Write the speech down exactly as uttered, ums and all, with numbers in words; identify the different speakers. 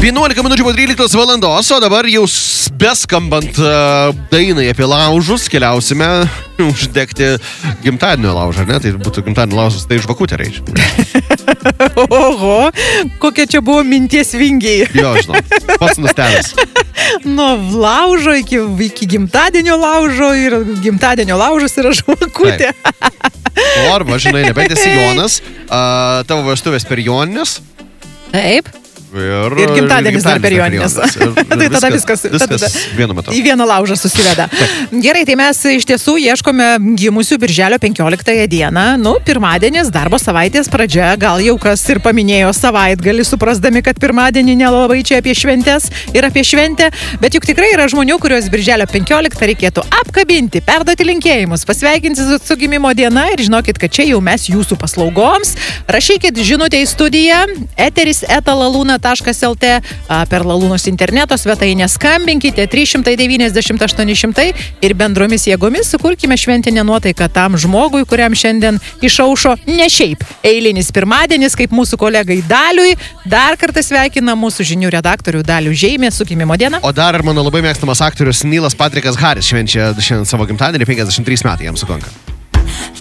Speaker 1: vienuolika minučių po tryliktos valandos, o dabar jau beskambant uh, dainai apie laužus, keliausime uždegti gimtadienio laužą, ne? Tai būtų gimtadienio laužas, tai žvakutė reikia.
Speaker 2: Oho, kokie čia buvo minties vingiai.
Speaker 1: Jo, žinau, pats nustebęs.
Speaker 2: Nuo laužo iki, iki gimtadienio laužo ir gimtadienio laužas yra žvakutė.
Speaker 1: O arba, žinai, nebent esi Jonas, uh, tavo vestuvės per Joninės.
Speaker 2: Taip.
Speaker 1: Ir,
Speaker 2: ir gimtadienis dar per Joninės. Tai tada viskas,
Speaker 1: viskas
Speaker 2: tada,
Speaker 1: vienu metu.
Speaker 2: Į vieną laužą susiveda. Gerai, tai mes iš tiesų ieškome gimusių birželio penkioliktąją dieną. Nu, pirmadienis, darbo savaitės pradžia, gal jau kas ir paminėjo savaitgalį, suprasdami, kad pirmadienį nelabai čia apie šventes ir apie šventę, bet juk tikrai yra žmonių, kuriuos birželio penkioliktą reikėtų apkabinti, perduoti linkėjimus, pasveikinti su, su gimimo diena ir žinokit, kad čia jau mes jūsų paslaugoms. Rašykit žinutę į studiją, eteris eta lalūna taškas lt, per Lalūnos interneto svetainę skambinkite trys šimtai devyniasdešimt aštuoni šimtai ir bendromis jėgomis sukurkime šventinę nuotaiką tam žmogui, kuriam šiandien išaušo ne šiaip eilinis pirmadienis, kaip mūsų kolegai Daliui. Dar kartą sveikina mūsų žinių redaktorių Dalių Žeimė su gimimo diena.
Speaker 1: O dar ir mano labai mėgstamas aktorius Nilas Patrikas Haris švenčia šiandien savo gimtadienį, penkiasdešimt trys metai jam sukanka.